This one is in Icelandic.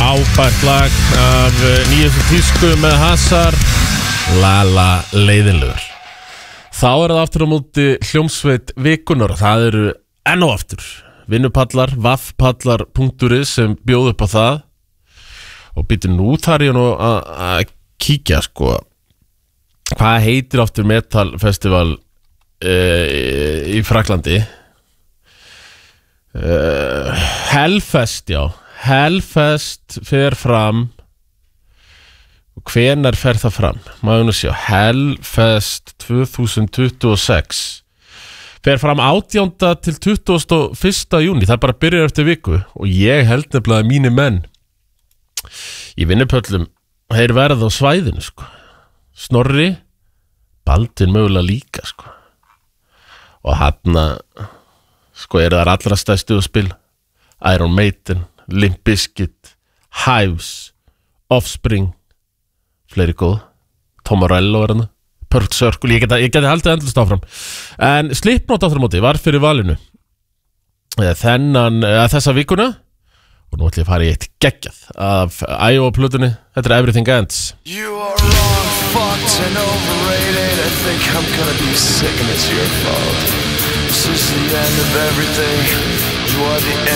Frábært lag af nýjustu tísku með Hazard, Lala leiðinlegur. Þá það aftur á móti hljómsveit vikunar. Það eru enn og aftur vinnupallar, vaffpallar.is sem bjóð upp á það. Og býtu nú þar ég nú að kíkja sko. Hvað heitir aftur Metal Festival í Fraklandi? Hellfest, já. Hellfest fer fram. Hvenær fer það fram? Maður nú sjá. Hellfest 2026 fer fram 18. til 21. júní. Það bara byrjar eftir viku. Og ég held nefnilega að mínir menn í vinnupöllum þeir verða á svæðinu sko. Snorri, Baldvin mögulega líka sko. Og hann sko þar allra stærstu að spila. Iron Maiden, Limp Bizkit, Hives, Offspring, fleiri góð, Tom Morello hérna, Perfect Circle, ég geti haldið endlust áfram. En Slipknot aftur á móti var fyrir valinu þessa vikuna. Og nú ætlum ég að fara í eitt geggjað af Iowa-plötunni. Þetta Everything Ends. You are wrong, fucked and overrated. I think I'm gonna be sick and it's your fault. This is the end of everything. You are the